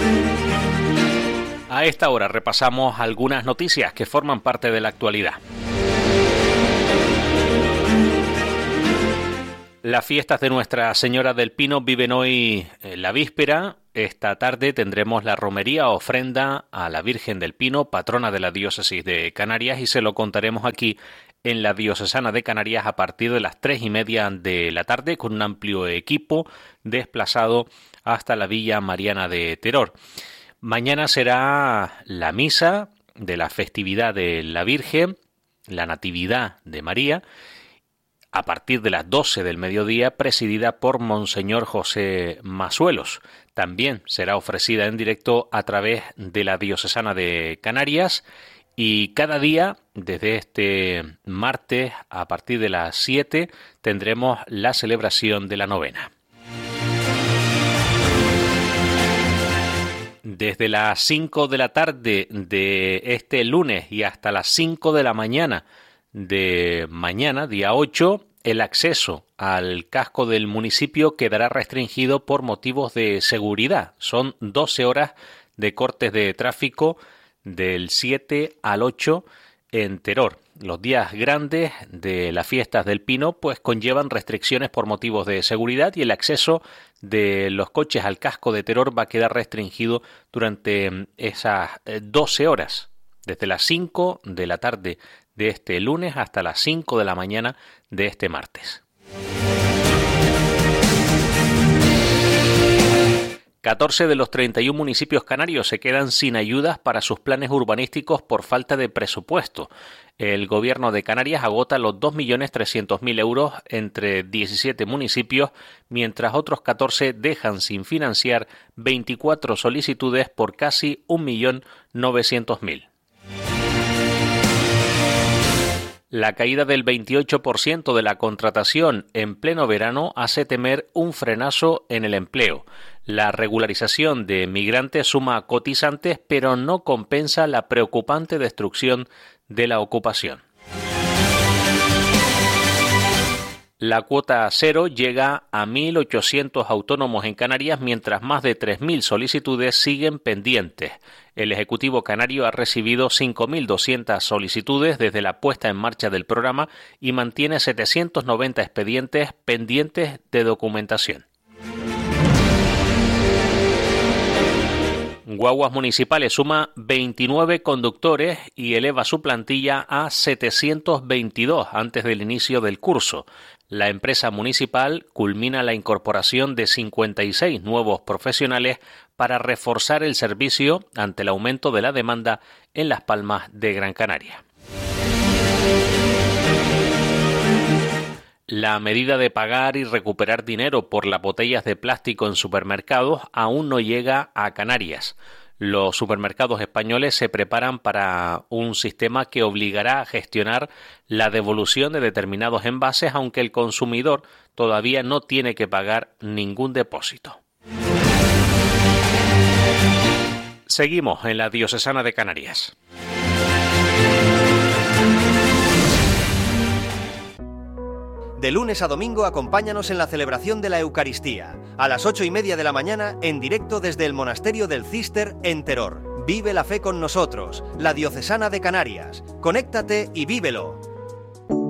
A esta hora repasamos algunas noticias que forman parte de la actualidad. Las fiestas de Nuestra Señora del Pino viven hoy la víspera. Esta tarde tendremos la romería ofrenda a la Virgen del Pino, patrona de la diócesis de Canarias, y se lo contaremos aquí en la Diocesana de Canarias a partir de las 3:30 de la tarde con un amplio equipo desplazado hasta la Villa Mariana de Teror. Mañana será la misa de la festividad de la Virgen, la Natividad de María, a partir de las 12 del mediodía, presidida por Monseñor José Masuelos. También será ofrecida en directo a través de la Diocesana de Canarias y cada día, desde este martes, a partir de las 7, tendremos la celebración de la novena. Desde las 5 de la tarde de este lunes y hasta las 5 de la mañana de mañana, día 8, el acceso al casco del municipio quedará restringido por motivos de seguridad. Son 12 horas de cortes de tráfico del 7 al 8 en Teror. Los días grandes de las fiestas del Pino pues conllevan restricciones por motivos de seguridad y el acceso de los coches al casco de Teror va a quedar restringido durante esas 12 horas, desde las 5 de la tarde de este lunes hasta las 5 de la mañana de este martes. 14 de los 31 municipios canarios se quedan sin ayudas para sus planes urbanísticos por falta de presupuesto. El gobierno de Canarias agota los 2.300.000 euros entre 17 municipios, mientras otros 14 dejan sin financiar 24 solicitudes por casi 1.900.000. La caída del 28% de la contratación en pleno verano hace temer un frenazo en el empleo. La regularización de migrantes suma cotizantes, pero no compensa la preocupante destrucción de la ocupación. La cuota cero llega a 1.800 autónomos en Canarias, mientras más de 3.000 solicitudes siguen pendientes. El Ejecutivo canario ha recibido 5.200 solicitudes desde la puesta en marcha del programa y mantiene 790 expedientes pendientes de documentación. Guaguas Municipales suma 29 conductores y eleva su plantilla a 722 antes del inicio del curso. La empresa municipal culmina la incorporación de 56 nuevos profesionales para reforzar el servicio ante el aumento de la demanda en Las Palmas de Gran Canaria. La medida de pagar y recuperar dinero por las botellas de plástico en supermercados aún no llega a Canarias. Los supermercados españoles se preparan para un sistema que obligará a gestionar la devolución de determinados envases, aunque el consumidor todavía no tiene que pagar ningún depósito. Seguimos en la Diocesana de Canarias. De lunes a domingo acompáñanos en la celebración de la Eucaristía, a las 8:30 de la mañana en directo desde el Monasterio del Císter en Teror. Vive la fe con nosotros, la Diocesana de Canarias. Conéctate y vívelo.